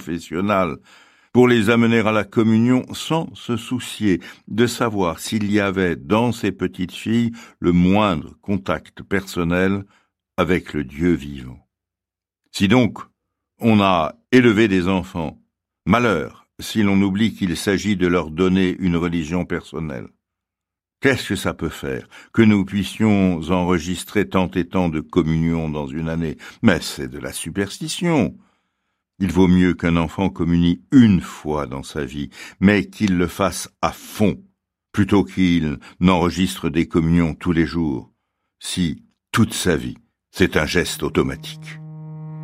confessionnal, pour les amener à la communion sans se soucier de savoir s'il y avait dans ces petites filles le moindre contact personnel avec le Dieu vivant. Si donc on a élevé des enfants, malheur si l'on oublie qu'il s'agit de leur donner une religion personnelle. Qu'est-ce que ça peut faire que nous puissions enregistrer tant et tant de communions dans une année? Mais c'est de la superstition. Il vaut mieux qu'un enfant communie une fois dans sa vie, mais qu'il le fasse à fond, plutôt qu'il n'enregistre des communions tous les jours, si toute sa vie, c'est un geste automatique.